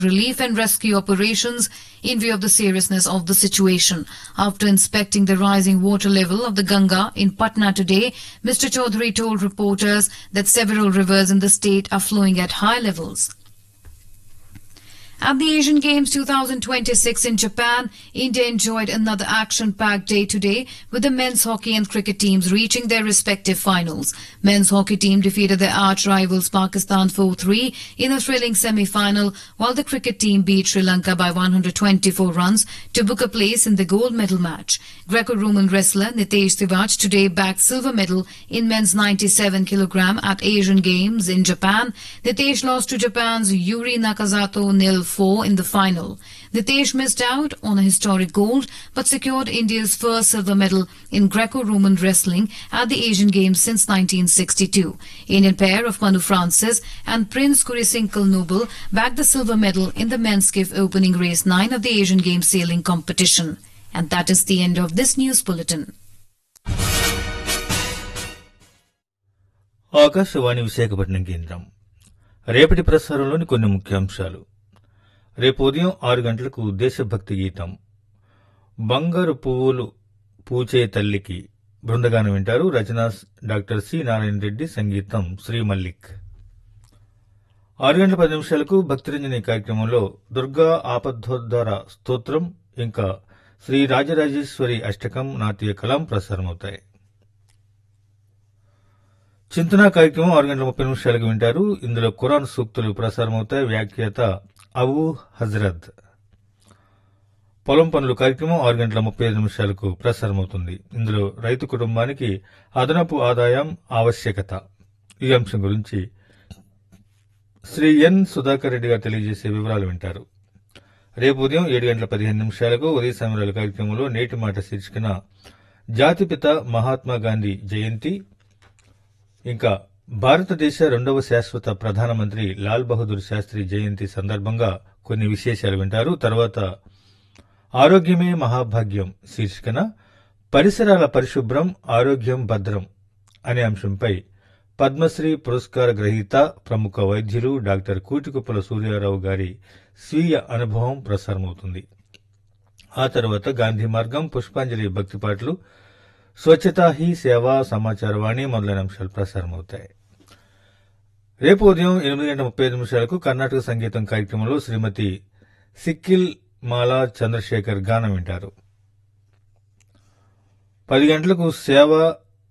relief and rescue operations in view of the seriousness of the situation. After inspecting the rising water level of the Ganga in Patna today, Mr. Chaudhary told reporters that several rivers in the state are flowing at high levels. At the Asian Games 2026 in Japan, India enjoyed another action-packed day today with the men's hockey and cricket teams reaching their respective finals. Men's hockey team defeated their arch-rivals Pakistan 4-3 in a thrilling semi-final, while the cricket team beat Sri Lanka by 124 runs to book a place in the gold medal match. Greco-Roman wrestler Nitesh Sivaj today bagged silver medal in men's 97 kg at Asian Games in Japan. Nitesh lost to Japan's Yuri Nakazato 0-4 in the final. Nitesh missed out on a historic gold but secured India's first silver medal in Greco-Roman wrestling at the Asian Games since 1962. Indian pair of Manu Francis and Prince Kurisinkel Noble bagged the silver medal in the men's skiff opening race 9 of the Asian Games sailing competition. And that is the end of this news bulletin. Akashvani Visakhapatnam కేంద్రం రేపటి ప్రసారంలోని కొన్ని ముఖ్యాంశాలు. రేపు ఉదయం 6 గంటలకు దేశభక్తి గీతం బంగారు పువ్వులు పూచే తల్లికి బృందగానం వింటారు. రచన డాక్టర్ సి నారాయణ రెడ్డి, సంగీతం శ్రీ మల్లిక్. 6 గంటల 10 నిమిషాలకు భక్తిరంజని కార్యక్రమంలో దుర్గా ఆపద్ధోద్ధార స్తోత్రం ఇంకా శ్రీ రాజరాజేశ్వరి అష్టకం నాట్య కలాం ప్రసారమవుతాయి. చింతన కార్యక్రమం 6 గంటల 30 నిమిషాలకు వింటారు. ఇందులో ఖురాన్ సూక్తులు ప్రసారమవుతాయి. వ్యాఖ్యాత అబూ హజరత్. పొలం పనులు కార్యక్రమం 6 గంటల 35 నిమిషాలకు ప్రసారమవుతుంది. ఇందులో రైతు కుటుంబానికి అదనపు ఆదాయం ఆవశ్యకత ఈ అంశం గురించి శ్రీ ఎన్ సుధాకర్ రెడ్డి గారు తెలియజేసే వివరాలు వింటారు. రేపు ఉదయం 7 గంటల 15 నిమిషాలకు ఉదయ సమరాల కార్యక్రమంలో నేటి మాట శీర్షికన జాతిపిత మహాత్మా గాంధీ జయంతి ఇంకా భారతదేశ 2వ శాశ్వత ప్రధానమంత్రి లాల్ బహదూర్ శాస్త్రి జయంతి సందర్భంగా కొన్ని విశేషాలు వింటారు. తర్వాత ఆరోగ్యమే మహాభాగ్యం శీర్షికన పరిసరాల పరిశుభ్రం ఆరోగ్యం భద్రం అనే అంశంపై పద్మశ్రీ పురస్కార గ్రహీత ప్రముఖ వైద్యులు డాక్టర్ కూటికుప్పల సూర్యారావు గారి స్వీయ అనుభవం ప్రసారమవుతుంది. ఆ తర్వాత గాంధీ మార్గం, పుష్పాంజలి భక్తిపాటలు, స్వచ్ఛతా హీ సేవా, సమాచారవాణి మొదలైన అంశాలు ప్రసారమవుతాయి. రేపు ఉదయం 8 గంటల 35 నిమిషాలకు కర్ణాటక సంగీతం కార్యక్రమంలో శ్రీమతి సిక్కిల్ మాలా చంద్రశేఖర్ గానం వింటారు. 10 గంటలకు సేవా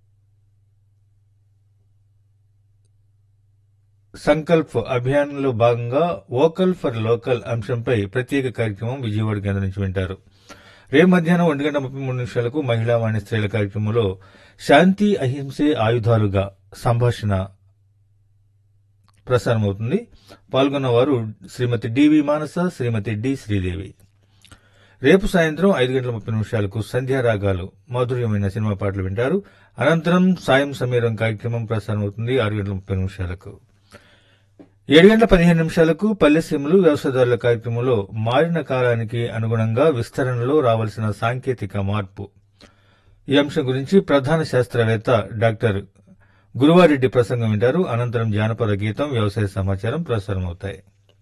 సంకల్ప్ అభియాన్లో భాగంగా వోకల్ ఫర్ లోకల్ అంశంపై ప్రత్యేక కార్యక్రమం విజయవాడ కేంద్రం నుంచి వింటారు. రేపు మధ్యాహ్నం 1 గంట 33 నిమిషాలకు మహిళా వాణి స్త్రీల కార్యక్రమంలో శాంతి అహింసే ఆయుధాలుగా సంభాషణ ప్రసారమవుతుంది. పాల్గొన్నవారు శ్రీమతి డివి మానస, శ్రీమతి డి శ్రీదేవి. రేపు సాయంత్రం 5 గంటల 30 నిమిషాలకు సంధ్యారాగాలు మాధుర్యమైన సినిమా పాటలు వింటారు. అనంతరం సాయం సమీరం కార్యక్రమం ప్రసారమవుతుంది 6 గంటల 30 నిమిషాలకు. 7 గంటల 15 నిమిషాలకు పల్లెసీమలు వ్యవసాయదారుల కార్యక్రమంలో మారిన కాలానికి అనుగుణంగా విస్తరణలో రావాల్సిన సాంకేతిక మార్పు ఈ అంశం గురించి ప్రధాన శాస్త్రవేత్త డాక్టర్ గురువారెడ్డి ప్రసంగం వింటారు. అనంతరం జానపద గీతం, వ్యవసాయ సమాచారం ప్రసారమవుతాయి.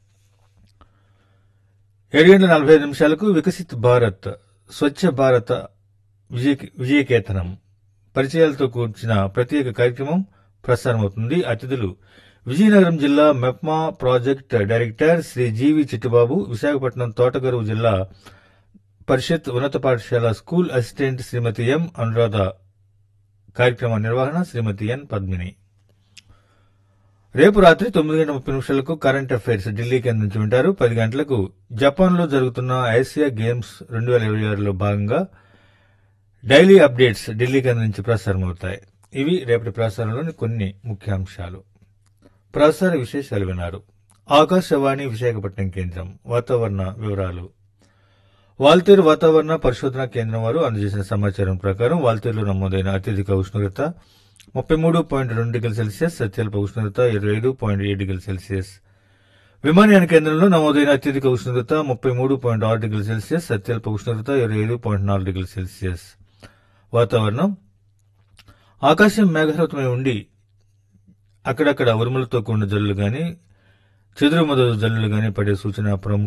7 గంటల 45 నిమిషాలకు వికసిత్ భారత్ స్వచ్ఛ భారత విజయకేతనం పరిచయాలతో కూర్చిన ప్రత్యేక కార్యక్రమం ప్రసారమవుతుంది. అతిథులు విజయనగరం జిల్లా మెప్మా ప్రాజెక్ట్ డైరెక్టర్ శ్రీ జీవి చిట్టుబాబు, విశాఖపట్నం తోటగరువు జిల్లా పరిషత్ ఉన్నత పాఠశాల స్కూల్ అసిస్టెంట్ శ్రీమతి ఎం అనురాధ. కార్యక్రమ నిర్వహణ శ్రీమతి ఎన్ పద్మిని. రేపు రాత్రి 9 గంటల 30 నిమిషాలకు కరెంట్ అఫైర్స్ ఢిల్లీ కేంద్రం నుంచి వింటారు. 10 గంటలకు జపాన్లో జరుగుతున్న ఆసియా గేమ్స్ 2026లో భాగంగా డైలీ అప్డేట్స్ ఢిల్లీ కేంద్రం నుంచి ప్రసారమవుతాయి. ఇవి రేపటి ప్రసారంలోని కొన్ని ముఖ్యాంశాలు. ప్రసార విశేషాలు విన్నారు. ఆకాశవాణి విశాఖపట్నం కేంద్రం. వాతావరణ వివరాలు. వాల్తేరు వాతావరణ పరిశోధనా కేంద్రం వారు అందజేసిన సమాచారం ప్రకారం వాల్తేరులో నమోదైన అత్యధిక ఉష్ణోగ్రత 33.2 డిగ్రీల సెల్సియస్, అత్యల్ప ఉష్ణోగ్రత 25.7 డిగ్రీల సెల్సియస్. విమానయాన కేంద్రంలో నమోదైన అత్యధిక ఉష్ణోగ్రత 33.6 డిగ్రీల సెల్సియస్, అత్యల్ప ఉష్ణోగ్రత 25.4 డిగ్రీల సెల్సియస్. వాతావరణం ఆకాశం మేఘావృతమై ఉండి అక్కడక్కడ ఉరుములతో కూడిన జల్లులు గాని, చెదురు మొదలు జల్లులు గానీ పడే సూచన